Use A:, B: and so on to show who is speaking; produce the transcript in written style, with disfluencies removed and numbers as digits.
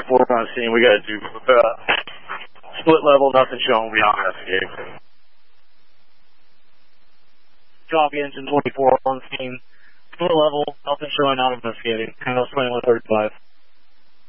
A: 4 on scene. We got to do split level, nothing showing beyond investigate.
B: Copy engine 24 on scene. Split level, nothing showing, not investigating. Handle 2135.